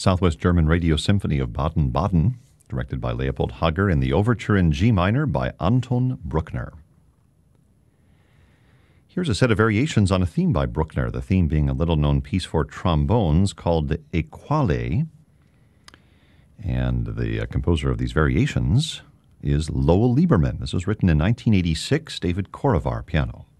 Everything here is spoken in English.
Southwest German Radio Symphony of Baden-Baden, directed by Leopold Hager, and the Overture in G minor by Anton Bruckner. Here's a set of variations on a theme by Bruckner, the theme being a little-known piece for trombones called Equale. And the composer of these variations is Lowell Lieberman. This was written in 1986, David Korovar, piano.